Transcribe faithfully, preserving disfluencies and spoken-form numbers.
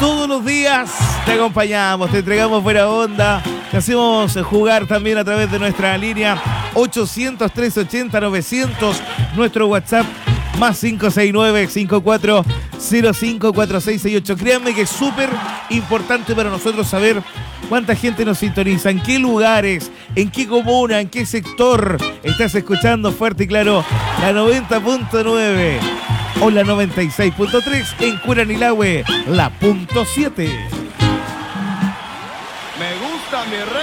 Todos los días te acompañamos, te entregamos buena onda, te hacemos jugar también a través de nuestra línea ochocientos, trescientos ochenta, novecientos, nuestro WhatsApp más cinco seis nueve, cinco cuatro cero cinco, cuatro seis seis ocho. Créanme que es súper importante para nosotros saber cuánta gente nos sintoniza, en qué lugares, en qué comuna, en qué sector estás escuchando fuerte y claro la noventa punto nueve o la noventa y seis punto tres en Curanilahue, la punto siete. Me gusta mi rey.